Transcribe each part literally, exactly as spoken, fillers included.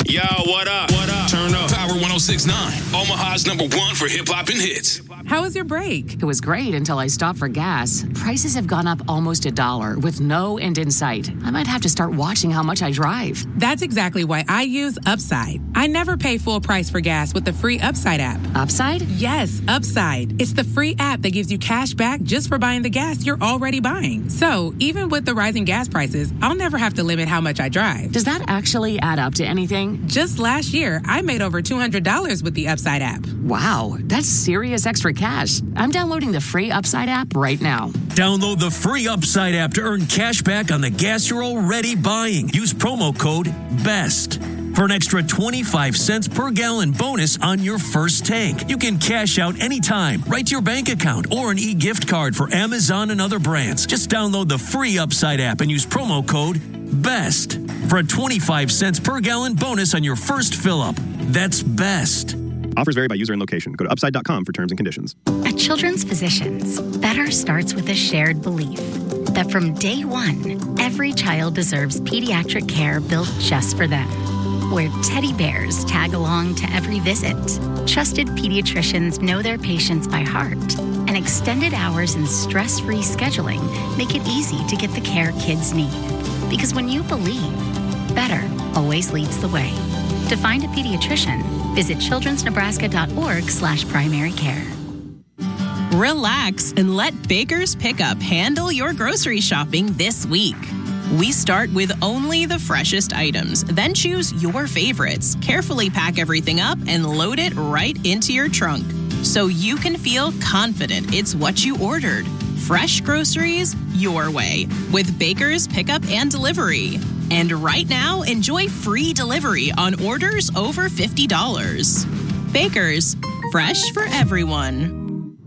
Yo, what up? What up? Turn up. Power one oh six point nine, Omaha's number one for hip-hop and hits. How was your break? It was great until I stopped for gas. Prices have gone up almost a dollar with no end in sight. I might have to start watching how much I drive. That's exactly why I use Upside. I never pay full price for gas with the free Upside app. Upside? Yes, Upside. It's the free app that gives you cash back just for buying the gas you're already buying. So even with the rising gas prices, I'll never have to limit how much I drive. Does that actually add up to anything? Just last year, I made over two hundred dollars with the Upside app. Wow, that's serious extra cash. I'm downloading the free Upside app right now. Download the free Upside app to earn cash back on the gas you're already buying. Use promo code BEST for an extra twenty-five cents per gallon bonus on your first tank. You can cash out anytime, right to your bank account, or an e-gift card for Amazon and other brands. Just download the free Upside app and use promo code BEST for a twenty-five cents per gallon bonus on your first fill-up. That's BEST. Offers vary by user and location. Go to upside dot com for terms and conditions. At Children's Physicians, better starts with a shared belief that from day one, every child deserves pediatric care built just for them. Where teddy bears tag along to every visit, trusted pediatricians know their patients by heart, and extended hours and stress-free scheduling make it easy to get the care kids need. Because when you believe, better always leads the way. To find a pediatrician, visit children's nebraska dot org slash primary care. Relax and let Baker's Pickup handle your grocery shopping this week. We start with only the freshest items, then choose your favorites, carefully pack everything up, and load it right into your trunk so you can feel confident it's what you ordered. Fresh groceries your way with Baker's Pickup and Delivery. And right now, enjoy free delivery on orders over fifty dollars. Baker's, fresh for everyone.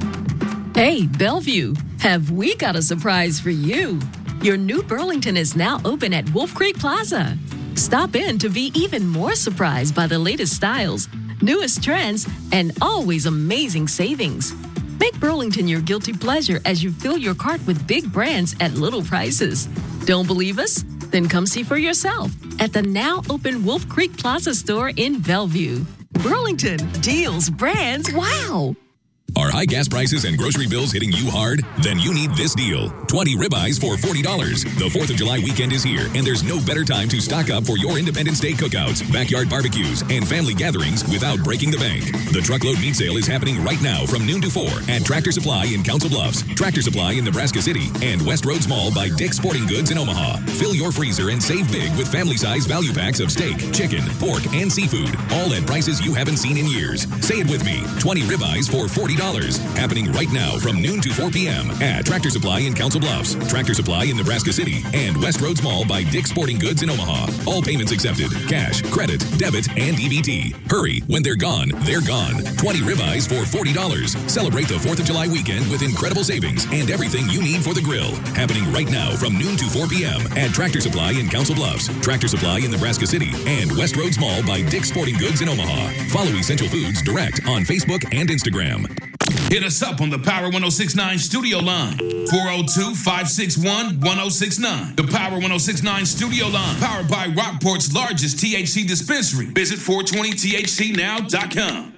Hey, Bellevue, have we got a surprise for you? Your new Burlington is now open at Wolf Creek Plaza. Stop in to be even more surprised by the latest styles, newest trends, and always amazing savings. Make Burlington your guilty pleasure as you fill your cart with big brands at little prices. Don't believe us? Then come see for yourself at the now open Wolf Creek Plaza store in Bellevue. Burlington, deals, brands, wow! Are high gas prices and grocery bills hitting you hard? Then you need this deal. twenty ribeyes for forty dollars. The fourth of July weekend is here, and there's no better time to stock up for your Independence Day cookouts, backyard barbecues, and family gatherings without breaking the bank. The truckload meat sale is happening right now from noon to four at Tractor Supply in Council Bluffs, Tractor Supply in Nebraska City, and West Roads Mall by Dick's Sporting Goods in Omaha. Fill your freezer and save big with family-size value packs of steak, chicken, pork, and seafood, all at prices you haven't seen in years. Say it with me, twenty ribeyes for forty dollars. Happening right now from noon to four p.m. at Tractor Supply in Council Bluffs, Tractor Supply in Nebraska City, and West Roads Mall by Dick's Sporting Goods in Omaha. All payments accepted. Cash, credit, debit, and E B T. Hurry. When they're gone, they're gone. twenty ribeyes for forty dollars. Celebrate the fourth of July weekend with incredible savings and everything you need for the grill. Happening right now from noon to four p.m. at Tractor Supply in Council Bluffs, Tractor Supply in Nebraska City, and West Roads Mall by Dick's Sporting Goods in Omaha. Follow Essential Foods direct on Facebook and Instagram. Hit us up on the Power one oh six point nine studio line, four oh two, five six one, one oh six nine. The Power one oh six point nine studio line, powered by Rockport's largest T H C dispensary. Visit four twenty T H C now dot com.